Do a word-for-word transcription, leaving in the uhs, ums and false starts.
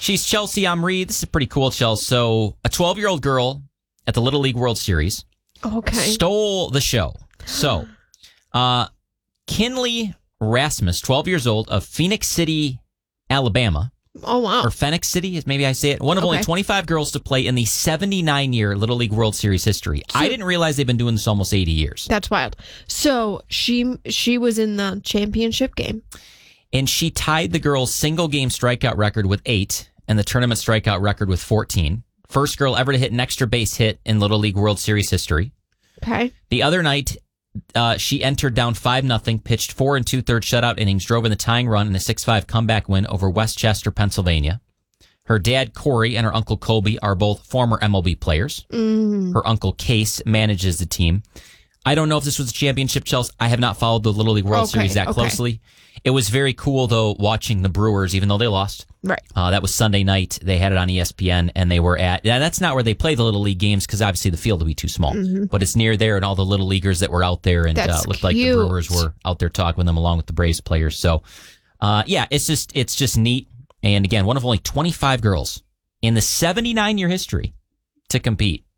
She's Chelsea Amri. This is pretty cool, Chelsea. So a twelve-year-old girl at the Little League World Series okay. stole the show. So uh, Kinley Rasmus, twelve years old, of Phoenix City, Alabama. Oh, wow. Or Phoenix City, maybe I say it. One of okay. only twenty-five girls to play in the seventy-nine-year Little League World Series history. So, I didn't realize they've been doing this almost eighty years. That's wild. So she she was in the championship game. And she tied the girls' single-game strikeout record with eight and the tournament strikeout record with fourteen. First girl ever to hit an extra base hit in Little League World Series history. Okay. The other night, uh, she entered down five nothing, pitched four and two-thirds shutout innings, drove in the tying run in a six five comeback win over Westchester, Pennsylvania. Her dad, Corey, and her uncle, Colby, are both former M L B players. Mm. Her uncle, Case, manages the team. I don't know if this was a championship, Chelsea. I have not followed the Little League World okay, Series that okay. closely. It was very cool, though, watching the Brewers, even though they lost. Right. Uh, that was Sunday night. They had it on E S P N, and they were at... Yeah, that's not where they play the Little League games, because obviously the field will be too small. Mm-hmm. But it's near there, and all the Little Leaguers that were out there, and uh, That's looked like the cute. Brewers were out there talking with them, along with the Braves players. So, uh, yeah, it's just it's just neat. And again, one of only twenty-five girls in the seventy-nine-year history to compete.